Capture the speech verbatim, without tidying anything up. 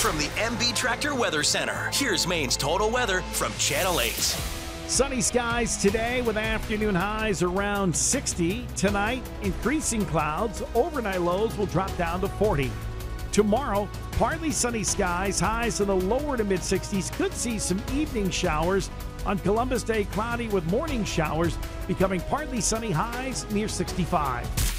From the M B Tractor Weather Center, here's Maine's total weather from Channel eight. Sunny skies today with afternoon highs around sixty. Tonight, increasing clouds. Overnight lows will drop down to forty. Tomorrow, partly sunny skies, highs in the lower to mid sixties. Could see some evening showers. On Columbus Day, cloudy with morning showers, becoming partly sunny, highs near sixty-five.